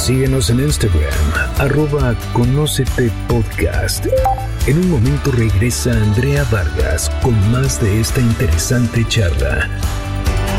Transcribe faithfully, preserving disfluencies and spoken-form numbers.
Síguenos en Instagram, arroba Conócete Podcast. En un momento regresa Andrea Vargas con más de esta interesante charla.